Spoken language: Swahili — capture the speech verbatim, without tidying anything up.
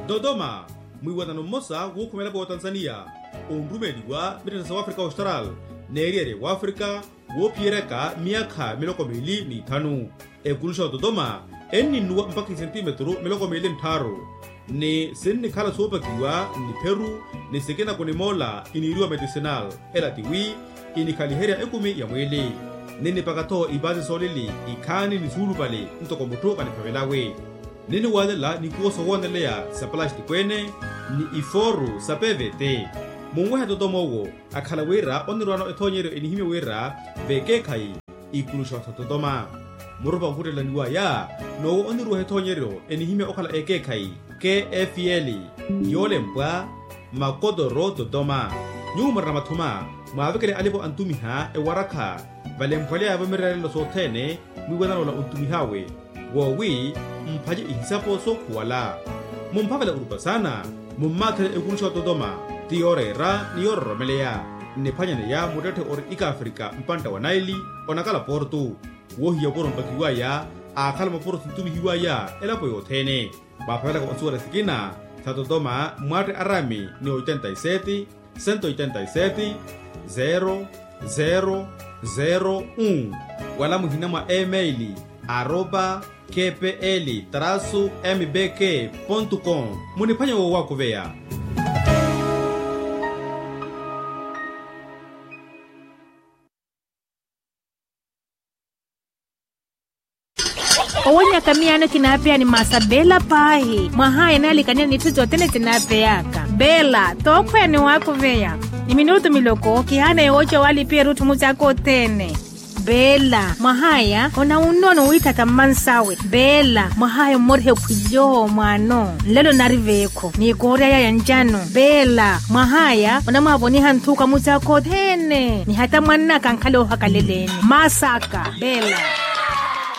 Dodoma, mwiwatano mmosa wukumela kwa Tanzania, undumeli wa Mitata wa Afrika Austral, neriere wa Afrika, wopiereka miaka miloko mili ni tanu. Ekulusha wa Dodoma, eni nuwa mpaki sentimetro miloko mili ntaro. Ni seni kala sopa kiwa ni Peru, ni sekena kone mola iniriwa medicinal, ela tiwi, inikaliheria ekumi ya mwili. Nini pakato ibazi solili, ikani ni suru bali, ntoko mutoka ni pavelawe. Nini wadela ni kuoso wandelea sa plasti kwene, ni iforu sa P V T. Mungweha Dodoma ugo, akala wera onirwano etonyero enihime wera, veke kai, ikulusha wa Dodoma. Murupa hurela niwa ya, no onirwa etonyero enihime okala eke kai, K F L, yole mbwa, makodoro Dodoma. Nyuma ramatuma, maavekele alipo antumiha e waraka, vale mpwale ya vamirale lo sotene, mwiwena la untumihawe. Wawi, mpaje ihisapo so kuwala. Mumpavela urupa sana, mummatele ekulusha wa Dodoma, tiore ra ni yoro romelea. Nepanya ne ya mudete ori ika Afrika mpanta wa Naili, onakala portu. Wohi ya poro mpakiwa ya, akala maporo tintumi hiwa ya, elapo yotene. Mapavela kwa onsuwa resikina, sa Dodoma, mwate arami ni ochenta y sete, ciento ochenta y sete, zero, zero, zero, uno. Wala muhinama emaili, arroba, kpl traço mbk ponto com. Munipanya wa wako vea. Owonya kamiano kinapea ni masabela pahi. Mahaya nali kanya ni tuzo tene tinapeaka. Bela, tokwe ni wako vea. Ni minuto miloko, kihana yocho wali pia rutu muzako tene. Bela, mahaya, ona unono witata mansawe. Bela, mahaya morhe kujoho mwano. Lelo nariveko, ni korea ya njano. Bela, mahaya, ona maboni hantuka muzako tene. Ni hata mwana kankalo hakaleleni. Masaka, Bela.